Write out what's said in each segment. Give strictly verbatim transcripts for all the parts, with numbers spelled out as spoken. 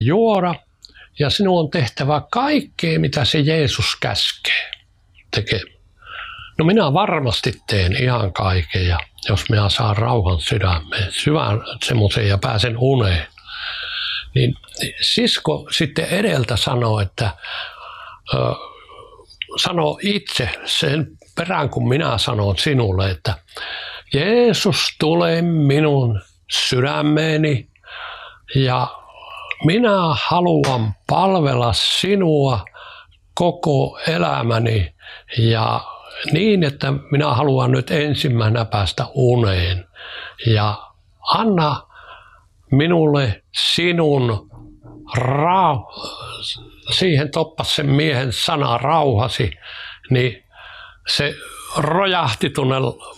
juoda ja sinun on tehtävä kaikkea, mitä se Jeesus käskee tekemään. No minä varmasti teen ihan kaiken, ja jos minä saan rauhan sydämeen, syvän semmoisen ja pääsen uneen. Niin sisko sitten edeltä sanoo, että ö, sano itse sen perään, kun minä sanon sinulle, että Jeesus tulee minun sydämeeni ja minä haluan palvella sinua koko elämäni ja niin, että minä haluan nyt ensimmäisenä päästä uneen ja anna minulle sinun rau- siihen toppas sen miehen sana rauhasi, niin se rojahti tuonne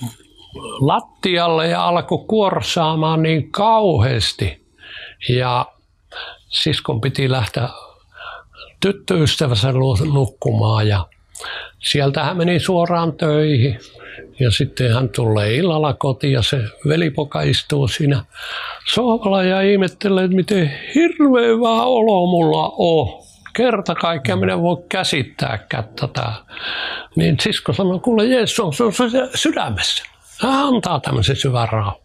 lattialle ja alkoi kuorsaamaan niin kauheasti. Ja siskon piti lähteä tyttöystävänsä nukkumaan ja sieltä hän meni suoraan töihin. Ja sitten hän tulee illalla kotiin ja se velipoka istuu siinä sohvalla ja ihmettelee, että miten hirveän hyvä olo mulla on. Kerta kaikkiaan minä en voi käsittääkään tätä. Niin sisko sanoi, kuule Jeesus on sun sydämessä. Hän antaa tämmöisen syvän rauhan.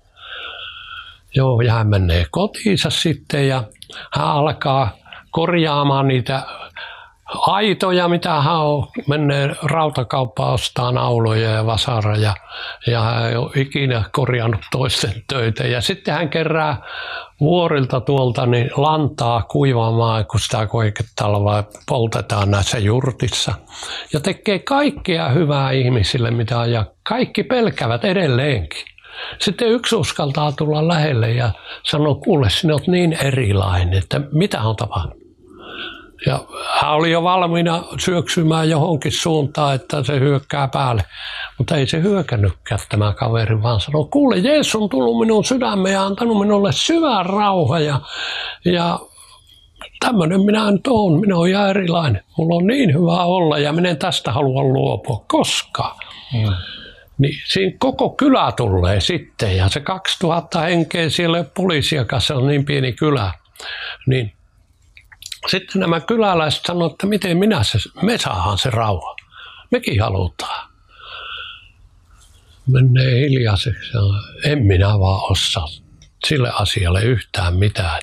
Joo, ja hän menee kotiinsa sitten ja hän alkaa korjaamaan niitä aitoja, mitä hän on, menee rautakauppaan ostaa nauloja ja vasaroja ja hän ei ole ikinä korjannut toisten töitä. Ja sitten hän kerää vuorilta tuolta niin lantaa kuivamaan, kun sitä koiketalvaa poltetaan näissä jurtissa. Ja tekee kaikkea hyvää ihmisille, mitä on, ja kaikki pelkävät edelleenkin. Sitten yksi uskaltaa tulla lähelle ja sanoo, kuule, sinä olet niin erilainen, että mitä on tapahtunut. Ja hän oli jo valmiina syöksymään johonkin suuntaan, että se hyökkää päälle. Mutta ei se hyökännytkään tämä kaveri, vaan sanoi, kuule, Jeesus on tullut minun sydämeen ja antanut minulle syvän rauha. Ja, ja tämmöinen minä nyt olen, minä olen ihan erilainen. Mulla on niin hyvä olla ja minä en tästä halua luopua koskaan. Mm. Niin siinä koko kylä tulee sitten ja se kaksituhatta henkeä siellä poliisiakaan, se on niin pieni kylä. Niin sitten nämä kyläläiset sanoivat, että miten minä se, me saadaan se rauha. Mekin halutaan. Menee hiljaiseksi. En minä vaan osaa sille asialle yhtään mitään.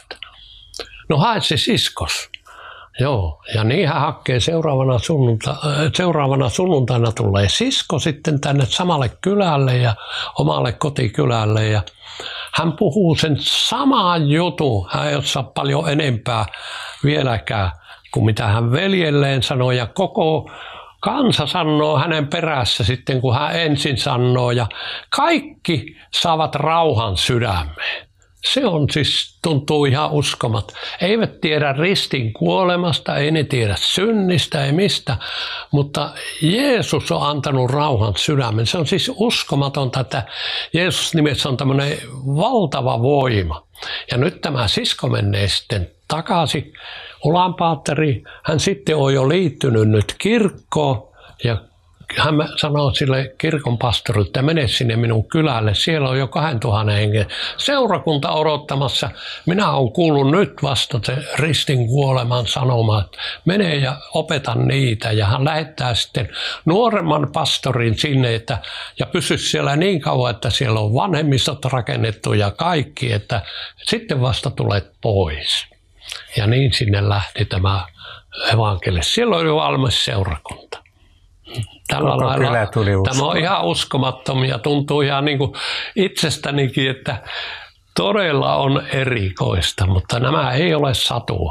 No hae se siskos. Joo, ja niin hän hakee seuraavana, sunnunta, seuraavana sunnuntaina tulee sisko sitten tänne samalle kylälle ja omalle kotikylälle. Ja hän puhuu sen saman jutun, hän ei osaa paljon enempää vieläkään kuin mitä hän veljelleen sanoi ja koko kansa sanoo hänen perässä sitten kun hän ensin sanoo ja kaikki saavat rauhan sydämeen. Se on siis, tuntuu ihan uskomat. Eivät tiedä ristin kuolemasta, ei ne tiedä synnistä, ei mistä, mutta Jeesus on antanut rauhan sydämen. Se on siis uskomatonta, että Jeesus nimessä on tämmöinen valtava voima. Ja nyt tämä sisko menee sitten takaisin Ulaanbaateriin. Hän sitten on jo liittynyt nyt kirkkoon ja hän sanoo sille kirkon pastorille, että mene sinne minun kylälle. Siellä on jo kahdentuhannen hengen seurakunta odottamassa. Minä olen kuullut nyt vasta se ristin kuoleman sanoma, että mene ja opeta niitä. Ja hän lähettää sitten nuoremman pastorin sinne että, ja pysy siellä niin kauan, että siellä on vanhemmistot rakennettu ja kaikki, että sitten vasta tulet pois. Ja niin sinne lähti tämä evankeli. Siellä oli jo valmis seurakunta. Tällä Koko lailla tuli tämä on ihan uskomattomia ja tuntuu ihan niin kuin itsestänikin, että todella on erikoista, mutta nämä ei ole satua.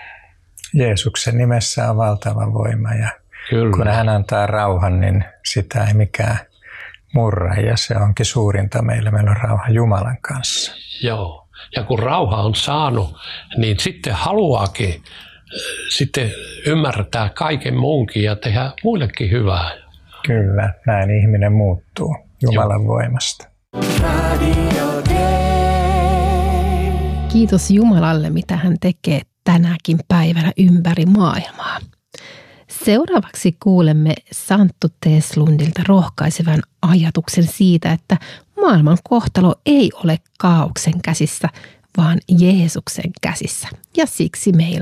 Jeesuksen nimessä on valtava voima ja Kyllä. kun hän antaa rauhan, niin sitä ei mikään murra ja se onkin suurinta meillä. Meillä on rauha Jumalan kanssa. Joo, ja kun rauha on saanut, niin sitten haluaakin sitten ymmärtää kaiken muunkin ja tehdä muillekin hyvää. Kyllä, näin ihminen muuttuu Jumalan Joo. voimasta. Kiitos Jumalalle, mitä hän tekee tänäkin päivänä ympäri maailmaa. Seuraavaksi kuulemme Santtu Teslundilta rohkaisevan ajatuksen siitä, että maailman kohtalo ei ole kaaoksen käsissä, vaan Jeesuksen käsissä. Ja siksi meillä